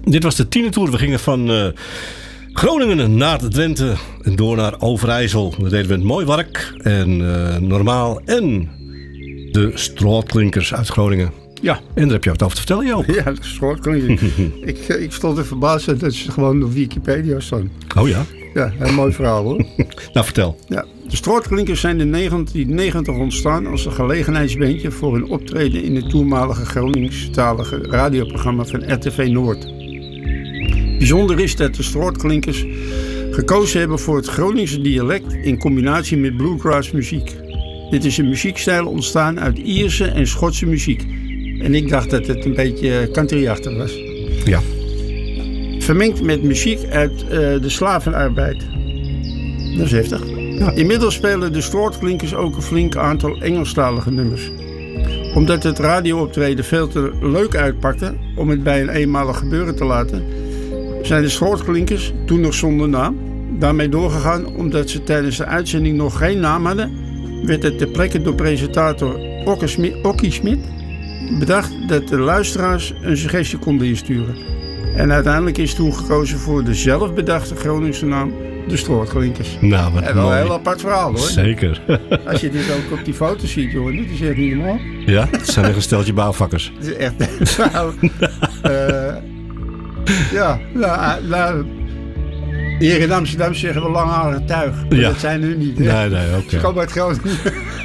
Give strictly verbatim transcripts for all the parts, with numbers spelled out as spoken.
Dit was de tiende tour. We gingen van uh, Groningen naar Drenthe en door naar Overijssel. Dat deden we in Mooiwark en uh, Normaal en de Strootklinkers uit Groningen. Ja. En daar heb je wat over te vertellen, Joop. Ja, de Strootklinkers. ik, ik stond er verbaasd dat ze gewoon op Wikipedia staan. Oh ja? Ja, een mooi verhaal hoor. Nou, vertel. Ja. De Strootklinkers zijn in negentien negentig ontstaan als een gelegenheidsbandje voor een optreden in het toenmalige Groningstalige radioprogramma van R T V Noord. Bijzonder is dat de Strootklinkers gekozen hebben voor het Groningse dialect in combinatie met bluegrass muziek. Dit is een muziekstijl ontstaan uit Ierse en Schotse muziek. En ik dacht dat het een beetje countryachtig was. Ja. Vermengd met muziek uit uh, de slavenarbeid. Dat is heftig. Ja. Inmiddels spelen de Strootklinkers ook een flink aantal Engelstalige nummers. Omdat het radiooptreden veel te leuk uitpakte om het bij een eenmalig gebeuren te laten, zijn de Strootklinkers, toen nog zonder naam, daarmee doorgegaan. Omdat ze tijdens de uitzending nog geen naam hadden, werd het ter plekke door presentator Okkie Smit bedacht dat de luisteraars een suggestie konden insturen. En uiteindelijk is toen gekozen voor de zelfbedachte Groningse naam, de Strootklinkers. Nou, wat en wel mooi. een heel apart verhaal hoor. Zeker. Als je dit ook op die foto ziet, joh, dit is echt niet normaal. Ja, het zijn echt een steltje bouwvakkers. Het is echt een verhaal. uh, ja, nou, nou, hier in Amsterdam zeggen we langharige tuig. Maar ja. Dat zijn hun niet. Hè? Nee, nee, oké. Okay. Ze komen uit Groningen.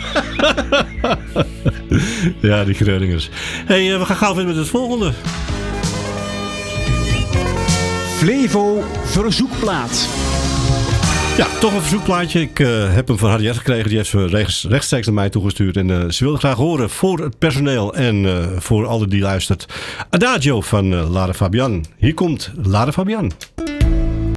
Ja, die Groningers. Hey, uh, we gaan gauw verder met het volgende. Flevo verzoekplaat. Ja, toch een verzoekplaatje. Ik uh, heb hem van Harriet gekregen. Die heeft ze rechts, rechtstreeks naar mij toegestuurd. En uh, ze wilde graag horen voor het personeel en uh, voor alle die luistert. Adagio van uh, Lara Fabian. Hier komt Lara Fabian.